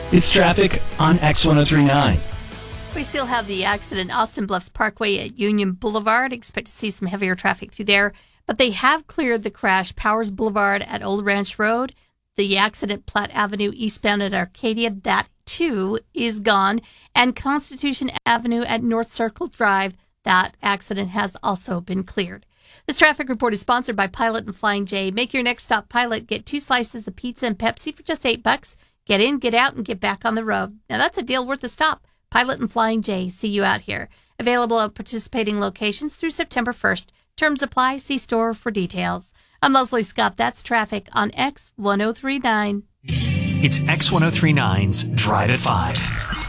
It's traffic on X1039. We still have the accident, Austin Bluffs Parkway at Union Boulevard. Expect to see some heavier traffic through there. But they have cleared the crash, Powers Boulevard at Old Ranch Road. The accident, Platte Avenue eastbound at Arcadia, that too is gone. And Constitution Avenue at North Circle Drive, that accident has also been cleared. This traffic report is sponsored by Pilot and Flying J. Make your next stop Pilot. Get 2 slices of pizza and Pepsi for just $8. Get in, get out, and get back on the road. Now that's a deal worth a stop. Pilot and Flying J. See you out here. Available at participating locations through September 1st. Terms apply. See store for details. I'm Leslie Scott. That's traffic on X1039. It's X1039's Drive at 5.